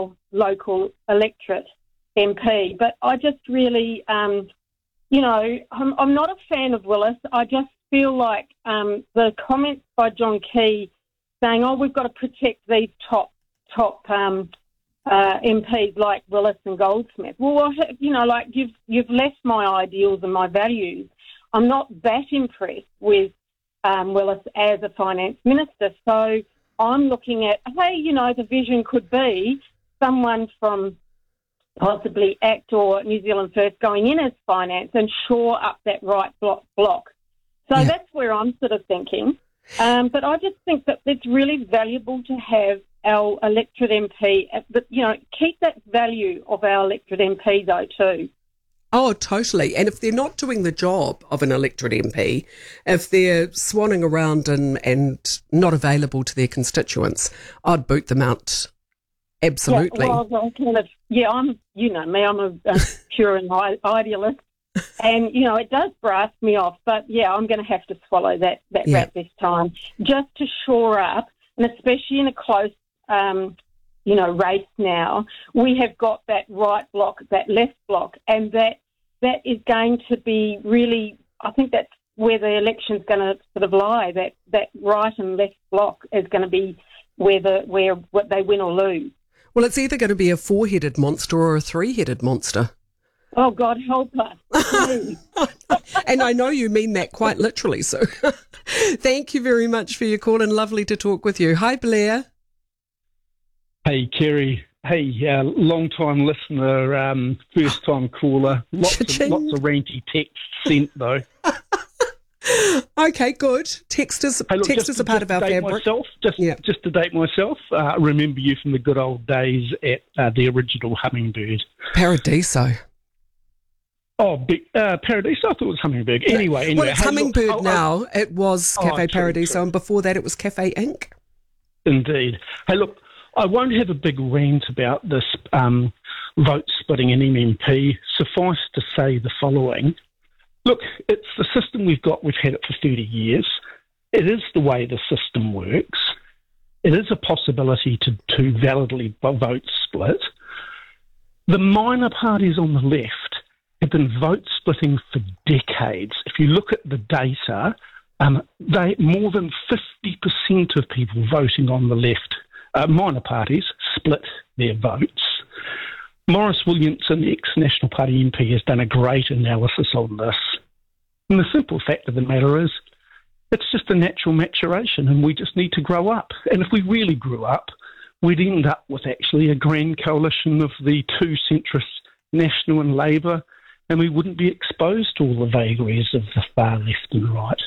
our local electorate MP. But I just really, I'm not a fan of Willis. I just feel like the comments by John Key saying, we've got to protect these top MPs like Willis and Goldsmith. Well, you've left my ideals and my values. I'm not that impressed with Willis as a finance minister. So I'm looking at, the vision could be someone from possibly ACT or New Zealand First going in as finance and shore up that right block. So that's where I'm sort of thinking. But I just think that it's really valuable to have our electorate MP, keep that value of our electorate MP though too. Oh, totally. And if they're not doing the job of an electorate MP, if they're swanning around and not available to their constituents, I'd boot them out. Absolutely. Yeah, well, I'm, I'm a pure and idealist. And, it does brass me off. But, I'm going to have to swallow that rat this time just to shore up, and especially in a close race now, we have got that right block, that left block, and that is going to be really, I think that's where the election's going to sort of lie, that right and left block is going to be where they win or lose. Well, it's either going to be a four-headed monster or a three-headed monster. Oh, God help us. And I know you mean that quite literally, so thank you very much for your call and lovely to talk with you. Hi, Blair. Hey, Kerry. Hey, long-time listener, first-time caller. Lots of ranty texts sent, though. Okay, good. Text is a part of our fabric. Just to date myself, I remember you from the good old days at the original Hummingbird. Paradiso. Oh, Paradiso? I thought it was Hummingbird. Anyway. Well, it's Hummingbird now. It was Cafe Paradiso, and before that it was Cafe Inc. Indeed. Hey, look, I won't have a big rant about this vote splitting in MMP. Suffice to say the following. Look, it's the system we've got. We've had it for 30 years. It is the way the system works. It is a possibility to validly vote split. The minor parties on the left have been vote splitting for decades. If you look at the data, more than 50% of people voting on the left, minor parties, split their votes. Maurice Williamson, the ex-National Party MP, has done a great analysis on this. And the simple fact of the matter is, it's just a natural maturation and we just need to grow up. And if we really grew up, we'd end up with actually a grand coalition of the two centrists, National and Labour, and we wouldn't be exposed to all the vagaries of the far left and right.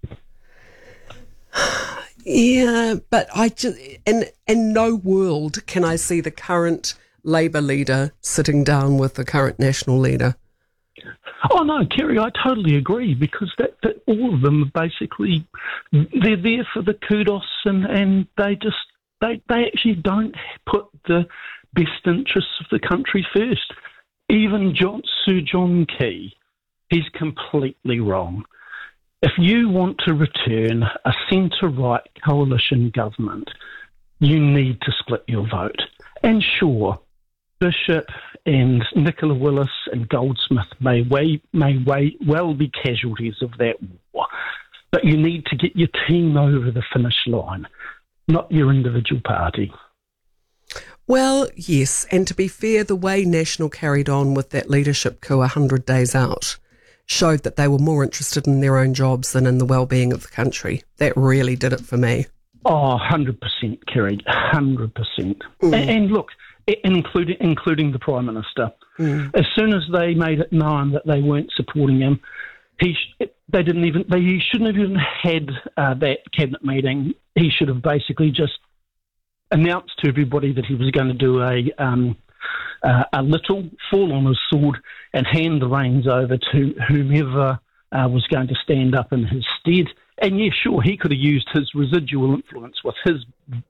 Yeah, but I just, in no world can I see the current Labour leader sitting down with the current National leader. Oh no, Kerry, I totally agree, because that all of them are basically, they're there for the kudos and they actually don't put the best interests of the country first. Even Sir John Key, he's completely wrong. If you want to return a centre-right coalition government, you need to split your vote. And sure, Bishop and Nicola Willis and Goldsmith may well be casualties of that war, but you need to get your team over the finish line, not your individual party. Well, yes, and to be fair, the way National carried on with that leadership coup 100 days out showed that they were more interested in their own jobs than in the well-being of the country. That really did it for me. Oh, 100%, Kerry, 100%. And look, including the Prime Minister. As soon as they made it known that they weren't supporting him, he shouldn't have even had that cabinet meeting. He should have basically just announced to everybody that he was going to do a little, fall on his sword and hand the reins over to whomever was going to stand up in his stead. And yeah, sure, he could have used his residual influence with his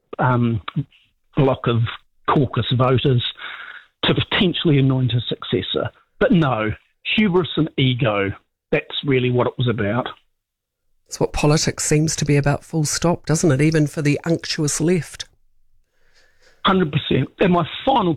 block of caucus voters to potentially anoint a successor. But no, hubris and ego, that's really what it was about. It's what politics seems to be about, full stop, doesn't it? Even for the unctuous left. 100%. And my final